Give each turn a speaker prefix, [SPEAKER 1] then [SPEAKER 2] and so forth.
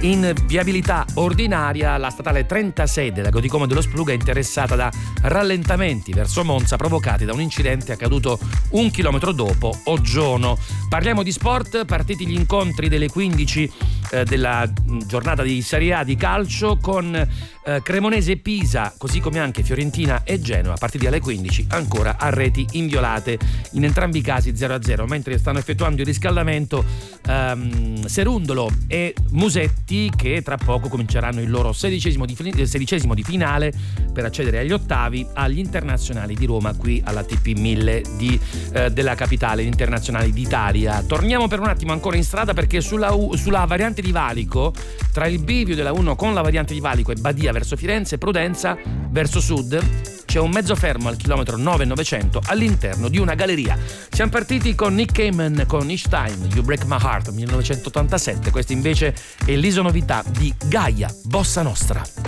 [SPEAKER 1] In viabilità ordinaria la statale 36 della Godicoma dello Spluga è interessata da rallentamenti verso Monza provocati da un incidente accaduto 1 chilometro dopo Oggione. Parliamo di sport, partiti gli incontri delle 15 della giornata di Serie A di calcio con Cremonese e Pisa, così come anche Fiorentina e Genoa, partiti alle 15 ancora a reti inviolate, in entrambi i casi 0-0, mentre stanno effettuando il riscaldamento Serundolo e Musetti, che tra poco cominceranno il loro sedicesimo di finale per accedere agli ottavi agli internazionali di Roma qui all'ATP 1000 della capitale internazionale d'Italia. Torniamo per un attimo ancora in strada, perché sulla variante di Valico, tra il bivio della 1 con la variante di Valico e Badia verso Firenze, Prudenza verso sud, c'è un mezzo fermo al chilometro 9,900 all'interno di una galleria. Siamo partiti con Nick Cayman con Each Time You Break My Heart 1987. Questa invece è l'isonovità di Gaia Bossa Nostra.